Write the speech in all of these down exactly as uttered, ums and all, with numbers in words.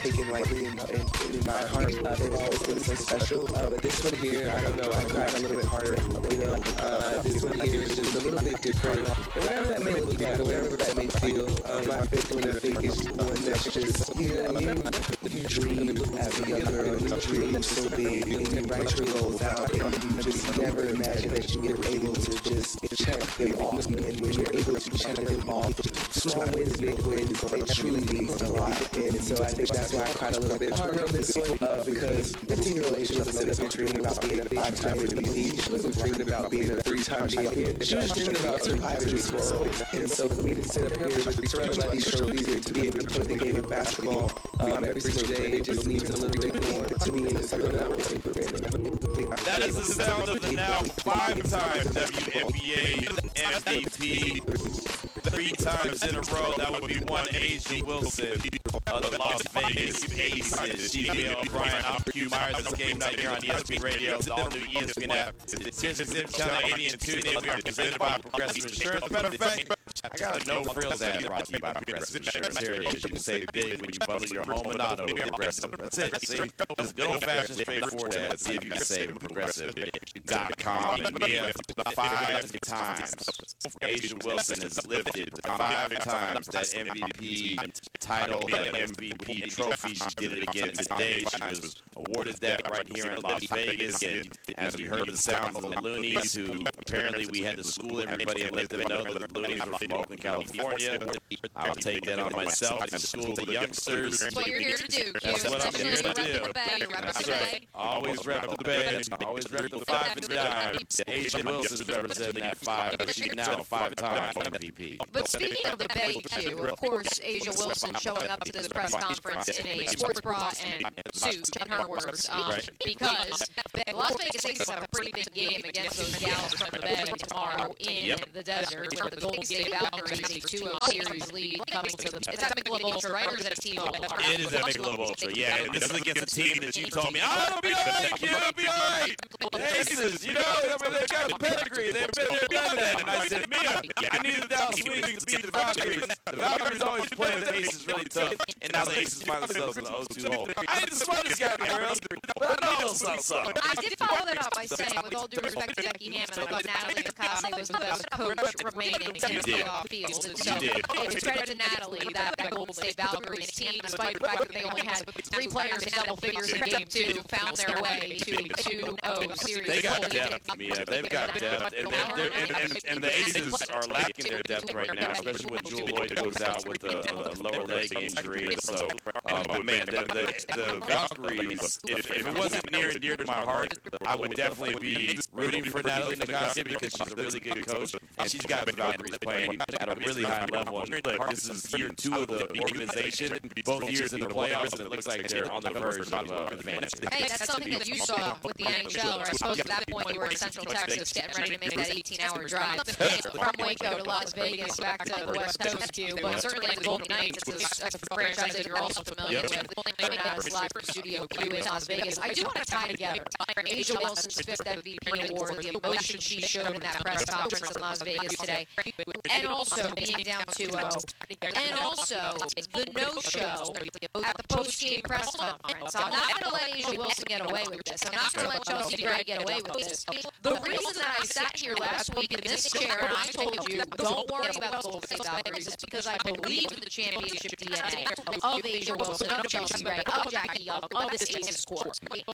taken lightly in, in, in my heart. Uh, they've always been so special. Uh, but this one here, I don't know, I cried a little bit harder. You know, uh, this one here is just a little bit different. And whatever that may look like, or whatever that may feel, uh, my fifth one, I think, is one that's just, you know, you, you dream as a young girl, you dream so big, and you write your goals out, and you just never imagine that you're able to just check them off. And when you're able to check them off, small wins, big wins, it truly means a lot. And so I think that's why I cried a little bit harder on this one, uh, because fifteen-year-old Asia wasn't necessarily dreaming about being a five-time M V P. She wasn't dreaming about being a three-time champion. She was dreaming about surviving this world. And so for me to sit up here with surrounded by these trophies and to be able to play the game of basketball um, every single day, it just means a little bit more to me. It's something that I would take for granted. That is the sound of the now five-time W N B A M V P. Three times in a row, that would be one A'ja Wilson of the Las Vegas Aces. G B L, Brian, I'm Q Myers. It's game night here on E S P N Radio, the all-new E S P N app. SiriusXM Channel eighty and Tuesday, we are presented by Progressive Insurance. As a matter of fact, I got a no frills ad brought to you by Progressive Insurance. Here it is. You can save big when you bundle your home and auto with Progressive. That's it. See, it's good old-fashioned straightforward ad. See if you can save at Progressive dot com. Yeah, five times A'ja Wilson has lifted five times that M V P title, that M V P trophy. She did it again today. She was awarded that right here in Las Vegas. And as we heard the sound of the Loonies, who apparently we had to school everybody and let them know that the Loonies were from Oakland, California. I'll take that on myself and school the youngsters. That's what you're here to do. That's what I'm here to do. That's right. Always rep the Bay. Always rep the five and dime. A'ja Wilson's representing that five, but she's now a five-time M V P. But speaking of the Bay, Q, of course, A'ja Wilson showing up to this press conference in a sports bra and suit, in her words, um, because the Las Vegas Aces have a pretty big game against those gals from the Bay tomorrow in Yep. the desert, where the Golden State Valkyries, a two oh series lead coming to the. It's at Michelob Ultra, right, or is it at T-Mobile? It is at Michelob Ultra, yeah. And this is against a team that you told me, oh, it'll be all right, Q, it'll be all right. The Aces, you know, I mean, they've got a pedigree. They've been there, done that. And I said, Mia, I need the Dallas Wings to beat the Valkyries. The Valkyries always play the Aces really tough, and now the Aces find themselves in the oh two hole. I ain't the smartest guy in the world, but I know something, something. I did follow that up by saying, with all due respect to Becky Hammond, I thought Natalie Nakase was the best coach remaining in the playoff field. And so it's credit to Natalie that that Golden State Valkyries team, despite the fact that they only had three players in double figures in game two, found their way to a two oh series. They got depth, Mia. They've got depth. And, and, and, and, and the Aces are lacking their depth right now, especially when Jewel Lloyd goes out with a, a lower leg injury. So, um, but man, the, the, the Valkyries, if, if it wasn't near and dear to my heart, I would definitely be rooting for Natalie Nakase because she's a really good coach, and she's got the Valkyries playing at a really high level. And look, this is year two of the organization, both years in the playoffs, and it looks like they're on the verge of uh, advance. Hey, that's something that you saw with the N H L, or I suppose at that point you were in Central Texas getting ready to make that eighteen-hour drive from Waco to Las Vegas back to the West Coast too. But certainly the Golden Knights, it's a, a franchise that you're also familiar with. Coming out of this live Studio Q in Las Vegas. I do want to tie together A'ja Wilson's fifth M V P award, the emotion she showed in that press conference in Las Vegas today, and also being down two oh, and also the no-show at the post-game press conference. I'm not going to let A'ja Wilson get away with this. I'm not going to let Chelsea Gray get away with this. The reason that I sat here last week in this chair and I told you, don't worry about the Golden State Valkyries, is because I believe in the championship D N A of A'ja Wilson, of Chelsea Gray, of Jackie Young, of this Aces squad.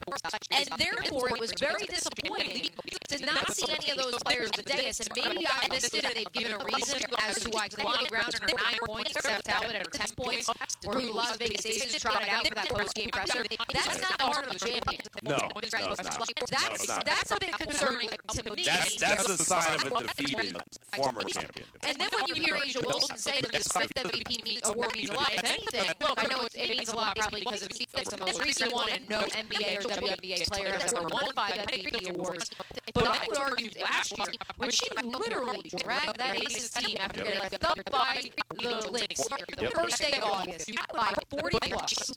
And therefore, it was very disappointing to not see any of those players today. And maybe I missed it and they've given a reason as to why Kalani Brown and her nine points, Steph Talbot and her ten points, or who Las Vegas Aces trotted out for that post-game presser. That's not the heart of the champion. No, no, it's not. That's, no, it's that's a bit concerning to me. That's, that's a sign of a defeated former champion. And then when you hear A'ja Wilson say that this fifth M V P means, award means a lot, if anything, look, I know it's, it means a lot probably because it's, it's the most recent one and no N B A or W N B A player has ever won five M V P awards. But I would argue last year, when she literally literally dragged that Aces team after getting left up by the Lynx the first day of August by forty plus.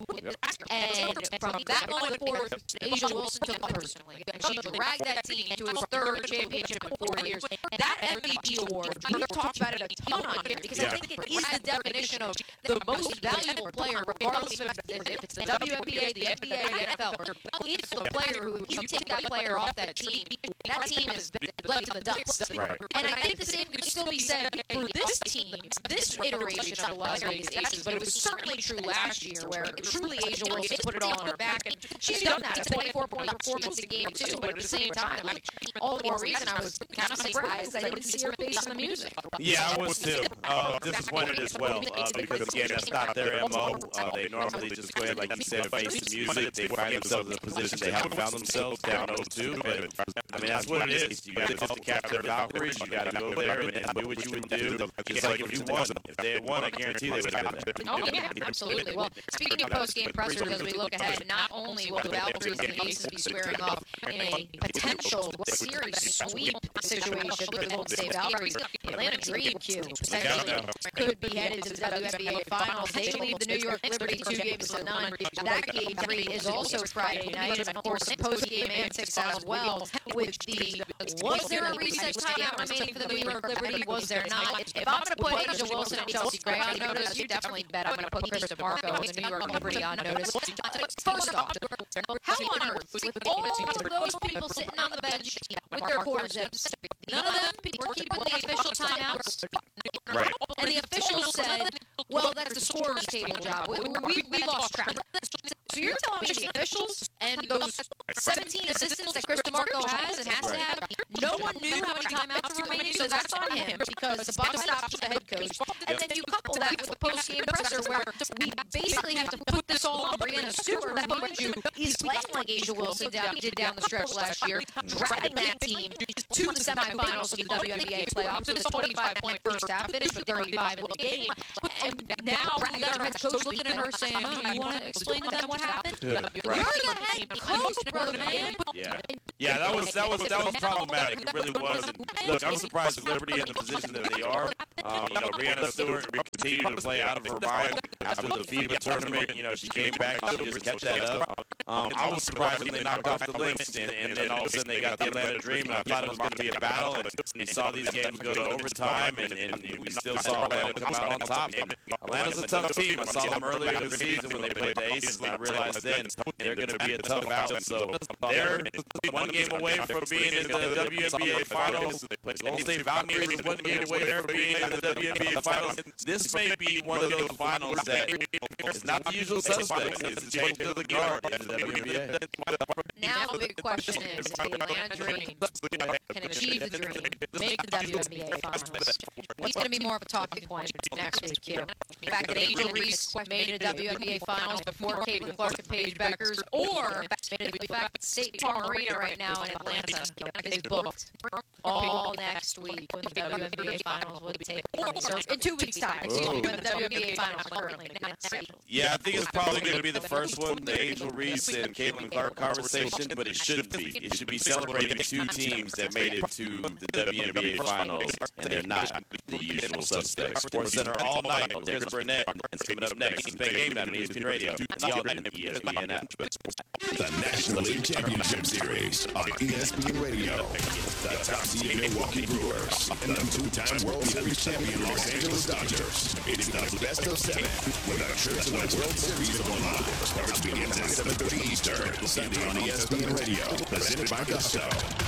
And from that moment forward, Asia Wilson took it personally. And she dragged that team to its third championship in four years. That M V P award, we've talked about it a ton on here because I think it is the definition of the most valuable player, regardless of if it's the W N B A, the N B A, the N F L. It's the player who, if you take that player off that team, that team is left to the dust. Right. And I think the same could still be said for this team, this iteration of the Las Vegas Aces, but it was certainly true last year where truly Asia Wilson put it all on her back, and she's done that, a twenty-four point performance in game two, but at the same time, like, all the more reason I was kind of surprised I didn't see her face in the music. Yeah, I was too. Uh, disappointed as well, uh, because again, that's not their M O. Uh, they normally just go ahead, like you said, face the music. They find themselves in a position they haven't found themselves down oh two, but I mean, that's what it is. You got to just capture the Valkyries. You got to go there and, and do what you would do. Just like if you won. If they had won, I guarantee they would have been there. Oh, yeah, absolutely. Well, speaking of post-game pressers, as we look ahead, not only will the Valkyries and the Aces be squaring off in a potential series sweep situation for the Golden State Valkyries, the Atlanta Dream Q potentially could be headed to the W N B A Finals. They lead the New York Liberty two games to none. That game three is also Friday night, and of course, post-game antics as well. With the was there a reset timeout remaining for the New York Liberty? Was there not? If I'm going to put Asia Wilson and Chelsea Gray on notice, you definitely bet I'm going to put Chris DeMarco and the New York Liberty on notice. First off, how on earth, with all of those people sitting on the bench with their quarter zips, none of them were keeping the official timeouts? Right. And the officials said, well, that's the scorer's table job. We, we, we lost track. So you're telling me the officials and those seventeen assistants that Chris DeMarco has and has to have, no one knew how many timeouts were remaining, so that's on him because the buck stops with the head coach. And then you couple that with the post-game presser where we basically have to put this all on Brianna Stewart, who is playing like Asia Wilson down, did down the stretch last year, dragging that team to the semifinals of the W N B A playoffs with a twenty-five point first half finish with thirty-five in the game. And now we got our head coach looking at her saying, oh, you want to explain to them what happened? Yeah, You're the head coach, brother, man. Yeah, yeah, that was that was that was problematic. It really was. And look, I'm surprised the Liberty in the position that they are. Um, you know, Brianna Stewart continued to play out of her mind after the FIBA tournament. You know, she came back and she just kept that up. Um, I was surprised when they knocked off the Lynx, and, and then all of a sudden they got the Atlanta Dream, and I thought it was going to be a battle. And we saw these games go to overtime, and, and we still saw Atlanta come out on top. And Atlanta's a tough team. I saw them earlier this season when they played the Aces, and I realized then they're going to be a tough out. So they're one game away from being in the W N B A Finals. Golden State Valkyries is one game away from being in the W N B A Finals. This may be one of those finals that is not the usual suspects. It's a change of the guard in the W N B A. Now the big question is, if the Atlanta Dream can achieve the dream, make the W N B A Finals. What's going to be more of a talking point next week, Q? The fact that Angel Reese made it to W N B A Finals before Caitlin Clark and Paige Beckers, or the fact that State Farm Arena right now in Atlanta is booked all next week when the W N B A Finals will take place. Or in two weeks' time, excuse me, when the W N B A Finals currently not scheduled. Yeah, I think it's probably going to be the first one, the Angel Reese and Caitlin Clark conversation, but it shouldn't be. It should be celebrating two teams that made it to the W N B A Finals, and they're not the usual suspects. Sports Center all night. There's Burnett, and coming up next, it's Big Game Night on E S P N Radio. See y'all at E S P N app. The National League Championship Series on E S P N Radio. The top seed Milwaukee Brewers and the two-time World Series champion Los Angeles Dodgers. It's the best of seven with a trip to the World Series on live. Starts begins at seven thirty Eastern. Sunday on E S P N Radio. Presented by Gusto.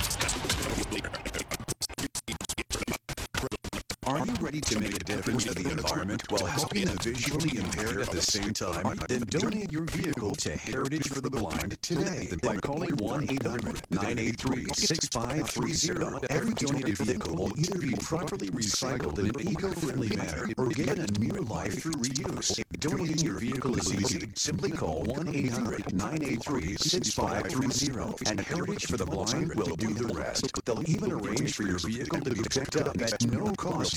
Are you ready to make a difference to the environment while helping the visually impaired at the same time? Then donate your vehicle to Heritage for the Blind today by calling one eight hundred nine eight three six five three zero. Every donated vehicle will either be properly recycled in an eco-friendly manner or given a new life through reuse. Donating your vehicle is easy. Simply call one eight hundred nine eight three six five three zero and Heritage for the Blind will do the rest. They'll even arrange for your vehicle to be picked up at no cost to you.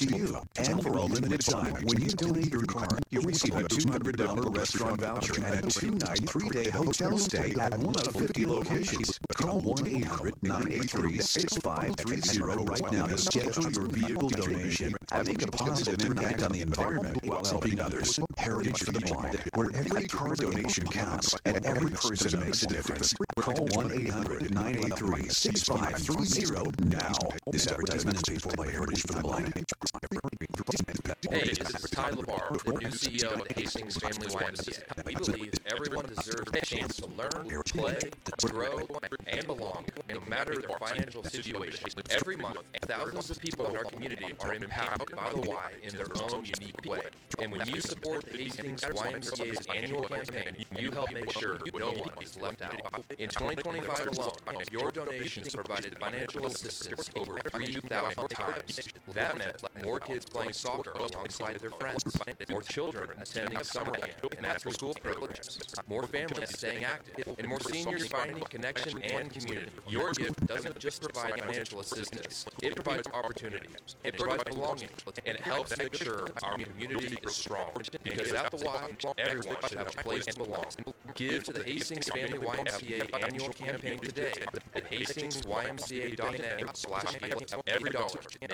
And for a limited time, when you donate your card, you receive a two hundred dollars restaurant voucher and a two-night, three-day hotel stay at one of fifty locations. Call one eight hundred nine eight three six five three zero right now to schedule your vehicle donation and make a positive impact on the environment while helping others. Heritage for the Blind, where every card donation counts and every person makes a difference. Call one eight hundred nine eight three six five three zero now. This advertisement is paid for by Heritage for the Blind. Hey, this is Ty LeBar, the new C E O of the Hastings Family Y M C A. We believe everyone deserves a chance to learn, play, grow, and belong, no matter their financial situation. Every month, thousands of people in our community are impacted by the Y in their own unique way. And when you support the Hastings Y M C A's annual campaign, you help make sure no one is left out. In twenty twenty-five alone, your donations provided financial assistance over three thousand times. That meant more kids playing soccer alongside their friends, more children attending summer camp and after-school programs, more families staying active, and more seniors finding connection and community. Your gift doesn't just provide financial assistance, it provides opportunity, it provides belonging, and it helps make sure our community is strong. Because at the Y, everyone should have a place to belong. Give to the Hastings Family Y M C A annual campaign today at hastingsymca.net slash every dollar.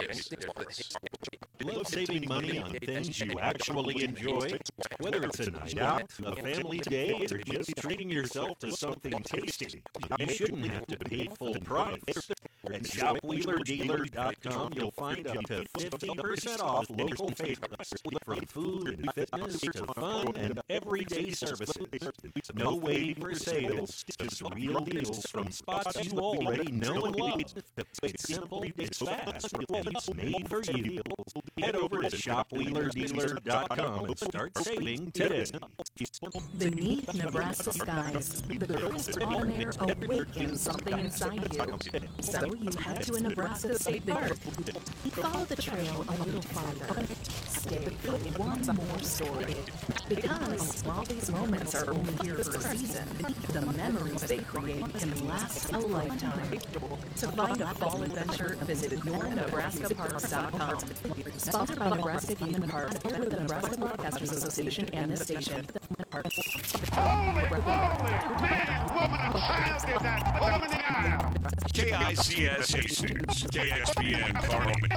Love saving money on things you actually enjoy? Whether it's a night out, a family day, or just treating yourself to something tasty, you shouldn't have to pay full price. At shop wheeler dealer dot com, you'll find up to fifty percent off local favorites, from food and fitness to fun and everyday services. No waiting for sales, just real deals from spots you already know and love. It's simple, it's fast, and it's made for you. Head over to shop wheeler dealer dot com and start saving today. Beneath Nebraska skies, the crisp autumn air awakens something inside you. So you head to a Nebraska state park. Follow the trail a little farther. Stay with one more story. Because while these moments are only here for a season, the memories they create can last a lifetime. To find a fall adventure, visit your nebraska parks dot com. Sponsored by Nebraska Game and Parks, and with the Nebraska Broadcasters Association and this station. Holy, holy, man, woman, and child get that woman in the aisle. K I C S Hastings, K X P N Carmen.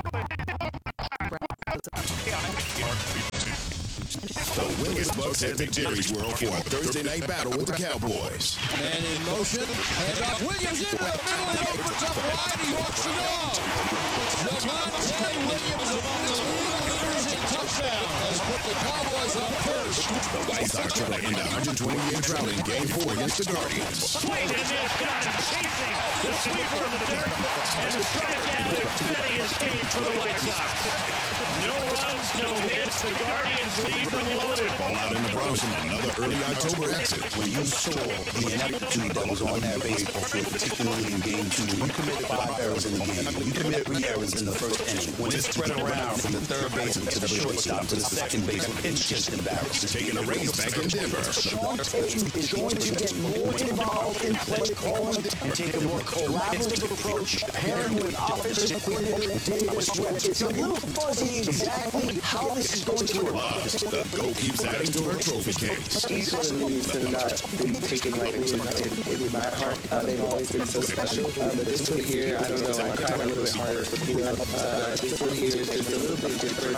The winningest Bucks at Big Jerry's World for a Thursday night battle with the Cowboys. And in motion, and uh, Williams into the middle and opens up wide. He walks it off. Javonte Williams among the league leaders in touchdown has put the Cowboys up first. The White Sox try to end a one hundred twenty game drought in Game Four against the Guardians. Swing and there's got him chasing the sweeper in the dirt, and the strikeout and steady escape for the White Sox. No runs, no hits. The Guardians lead from loaded. Ball out in the Bronx in another early October exit. When you saw the ineptitude that was on that baseball field, particularly in game two, you committed five errors in the game. You committed three errors in the first inning. When it spread around from the third baseman to the shortstop to the second baseman, it's just embarrassing. Taking the Rays back in Denver. Sean Payton is going to get more involved in play calling and take a more collaborative approach, pairing with offensive coordinator David Sweat. It's a little fuzzy exactly how this is going to work. The goal keeps adding to her trophy case. Each one of these have not been taken lightly in, in, in my heart. Uh, they've always been so special. Uh, but this one here, I don't know, I cried a little bit harder. You know, uh, this one here is just a little bit different.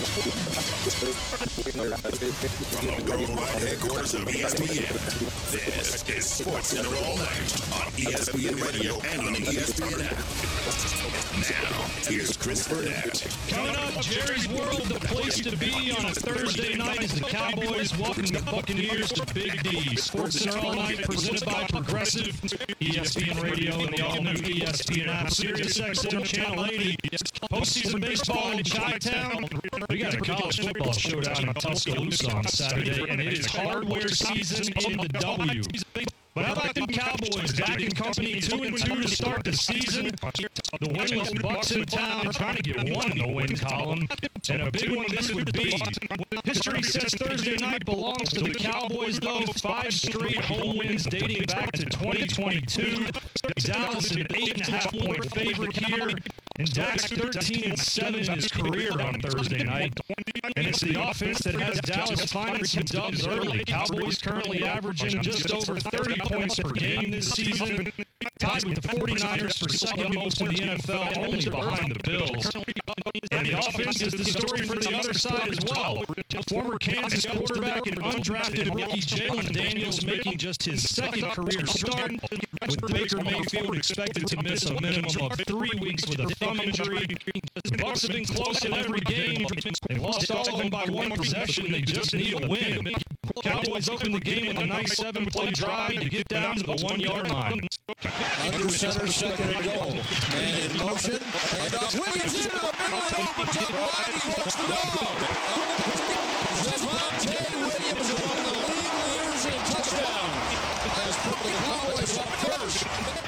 From the worldwide headquarters of E S P N, this is Sports Center All Night on E S P N Radio and on the E S P N app. Now, here's Chris Burnett. Coming up, Jerry's World, the place to be on a Thursday night as the Cowboys welcome the Buccaneers to Big D. Sports Center All Night presented by Progressive, E S P N Radio, and the all-new E S P N app. Sirius X M Channel eighty. Postseason baseball in Chi-Town. We got a college football showdown in Tuscaloosa on Saturday, and it is hardware season in the W. But how about them Cowboys back in company two and two to start the season? The winless Bucks in town trying to get one in the win column, and a big one this would be. History says Thursday night belongs to the Cowboys, though. Five straight home wins dating back to twenty twenty-two. Dallas an eight and a half point favorite here. And Dak's thirteen and seven in his career on Thursday night. And it's the offense that has Dallas finding some dubs early. Cowboys currently averaging just over thirty points per game this season, tied with the forty-niners for second most in the N F L, only behind the Bills. And the offense is the story for the other side as well. Former Kansas quarterback and undrafted rookie Jalen Daniels making just his second career start, with Baker Mayfield expected to miss a minimum of three weeks with a thumb injury. The Bucs have been close in every game. They lost all of them by one possession. They just need a win. Cowboys open the game with a nice seven-play drive to get down to the one-yard line. Under center, second and goal. Man in motion. And uh, Williams into the middle and opens up wide. He walks the dog. Javonte Williams among the league leaders in touchdown. Has put the Cowboys up first.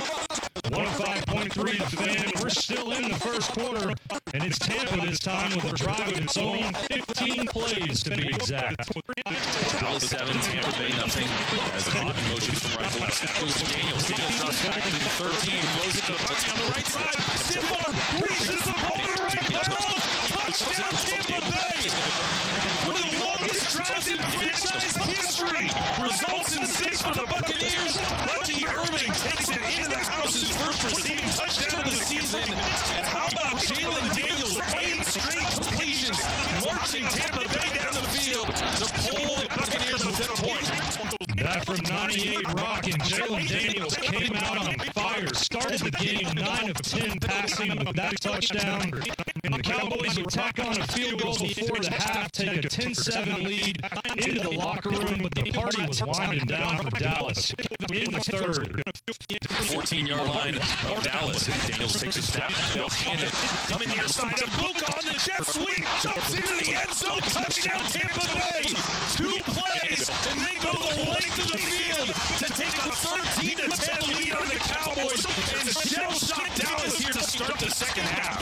one oh five point three The Fan. We're still in the first quarter, and it's Tampa this time with a drive of its own, fifteen plays to be exact. Dallas seven, Tampa Bay nothing. As the clock in motion from right to left. That goes to Daniels. Daniels drops back to the thirteen. Blows it to Bucky on the right side. Sinbar reaches the ball to the right middle. Touchdown Tampa Bay. One of the longest drives in franchise history. Results in six for the Buccaneers. Bucky Irving takes it into the house, his first receiving touchdown of the season. And how about Jalen Daniels? Eight straight completions, marching Tampa Bay down the field to pull the Buccaneers within a point. Back from ninety-eight Rock, and Jalen Daniels came out on fire. Started the game nine of ten passing with that touchdown. And the Cowboys would tack on a field goal before the half, take a ten seven lead into the locker room, but the party was winding down for Dallas in the third. fourteen-yard line of Dallas. Daniels takes a snap. They'll hand it. Coming near side of Luka on the jet sweep. Jumps into the end zone. Touchdown Tampa Bay. Two plays, and they go the length of the field to take a thirteen to ten lead on the Cowboys. And shell-shock Dallas here to start the second half.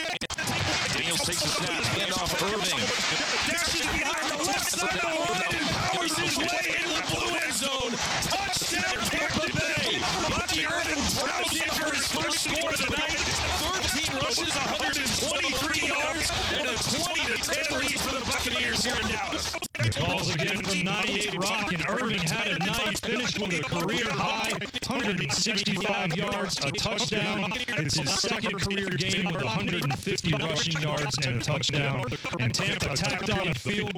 Daniels takes a snap. Hand off Irving. Dashes behind the left side of the line and powers his way into the blue end zone. Touchdown Tampa Bay. Bucky Irving drowns in for his first score of the night. thirteen rushes, one hundred twenty-three yards, and a twenty to ten lead for the Buccaneers here in Dallas. The calls again from ninety-eight Rock, and Irving had a night, finished with a career high, one hundred sixty-five yards, a touchdown. It's his second career game with one hundred fifty rushing yards and a touchdown. And Tampa tacked on a field